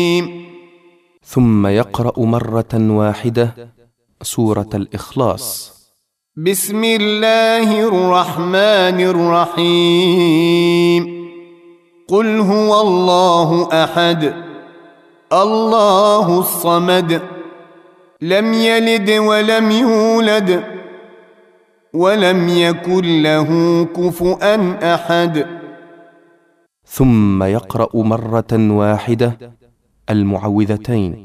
ثم يقرأ مرة واحدة سورة الإخلاص. بسم الله الرحمن الرحيم. قل هو الله أحد الله الصمد لم يلد ولم يولد ولم يكن له كفؤا أحد. ثم يقرأ مرة واحدة المعوذتين.